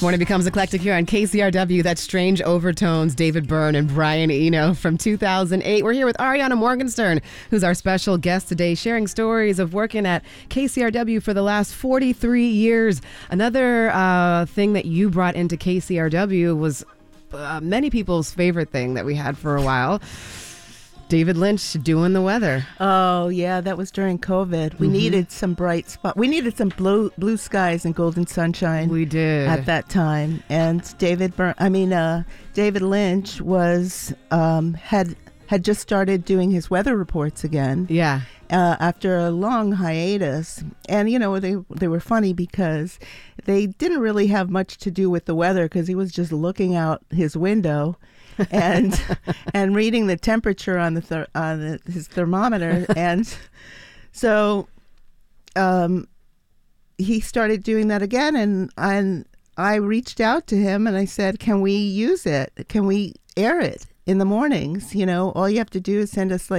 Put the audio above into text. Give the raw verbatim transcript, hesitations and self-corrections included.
Morning Becomes Eclectic here on K C R W. That's Strange Overtones, David Byrne and Brian Eno from two thousand eight. We're here with Ariana Morgenstern, who's our special guest today, sharing stories of working at K C R W for the last forty-three years. Another uh, thing that you brought into K C R W was uh, many people's favorite thing that we had for a while. David Lynch doing the weather. Oh, yeah, that was during COVID. We mm-hmm. needed some bright spot. We needed some blue blue skies and golden sunshine. We did. At that time. And David Bur- I mean, uh, David Lynch was um, had had just started doing his weather reports again. Yeah. Uh, after a long hiatus. And, you know, they they were funny because they didn't really have much to do with the weather because he was just looking out his window and and reading the temperature on the ther- on the, his thermometer. And so um, he started doing that again. And, and I reached out to him and I said, can we use it? Can we air it in the mornings? You know, all you have to do is send us like